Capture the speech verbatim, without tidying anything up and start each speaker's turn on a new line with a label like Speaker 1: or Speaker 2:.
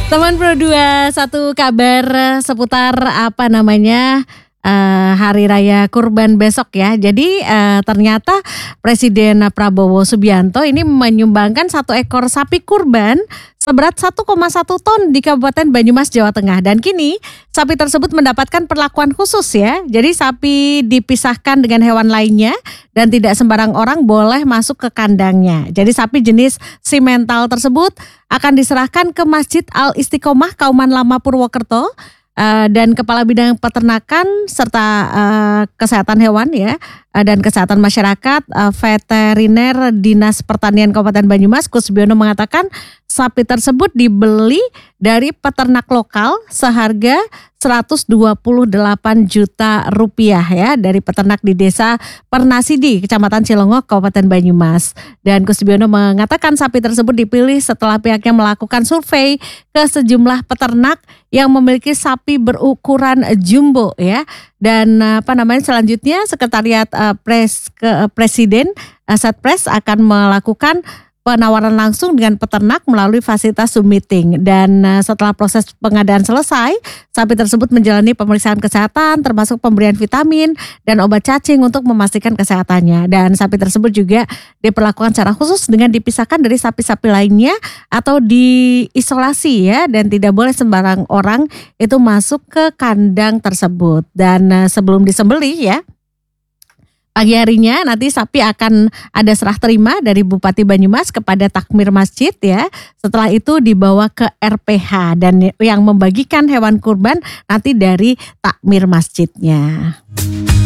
Speaker 1: Teman Pro dua, satu kabar seputar apa namanya eh, Hari Raya Kurban besok ya. Jadi eh, ternyata Presiden Prabowo Subianto ini menyumbangkan satu ekor sapi kurban seberat satu koma satu ton di Kabupaten Banyumas, Jawa Tengah. Dan kini sapi tersebut mendapatkan perlakuan khusus ya. Jadi sapi dipisahkan dengan hewan lainnya dan tidak sembarang orang boleh masuk ke kandangnya. Jadi sapi jenis simental tersebut akan diserahkan ke Masjid Al-Istiqomah Kauman Lama Purwokerto uh, dan Kepala Bidang Peternakan serta uh, Kesehatan Hewan ya uh, dan Kesehatan Masyarakat uh, Veteriner Dinas Pertanian Kabupaten Banyumas Kusbiono mengatakan sapi tersebut dibeli dari peternak lokal seharga seratus dua puluh delapan juta rupiah ya dari peternak di Desa Pernasidi, Kecamatan Cilongok, Kabupaten Banyumas. Dan Kusbiono mengatakan sapi tersebut dipilih setelah pihaknya melakukan survei ke sejumlah peternak yang memiliki sapi berukuran jumbo ya. Dan apa namanya selanjutnya Sekretariat uh, Pres ke uh, Presiden uh, Satpres akan melakukan penawaran langsung dengan peternak melalui fasilitas Zoom meeting. Dan uh, setelah proses pengadaan selesai, sapi tersebut menjalani pemeriksaan kesehatan termasuk pemberian vitamin dan obat cacing untuk memastikan kesehatannya. Dan sapi tersebut juga diperlakukan secara khusus dengan dipisahkan dari sapi-sapi lainnya atau diisolasi ya, dan tidak boleh sembarang orang itu masuk ke kandang tersebut. Dan uh, sebelum disembelih ya, pagi harinya nanti sapi akan ada serah terima dari Bupati Banyumas kepada takmir masjid ya. Setelah itu dibawa ke R P H dan yang membagikan hewan kurban nanti dari takmir masjidnya.